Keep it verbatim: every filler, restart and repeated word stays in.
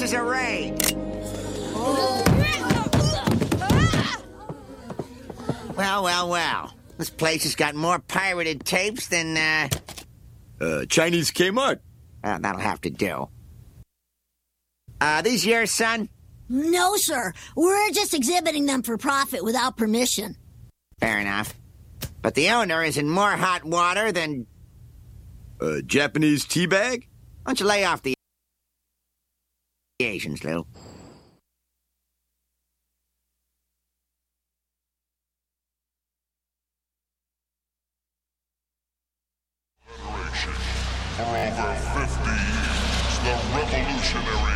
was a raid. Well, well, well. This place has got more pirated tapes than, uh... Uh, Chinese Kmart. Uh, that'll have to do. Uh, these yours, son? No, sir. We're just exhibiting them for profit without permission. Fair enough. But the owner is in more hot water than... Uh, Japanese tea bag? Why don't you lay off the Asians, Lou? For over fifty years, the revolutionary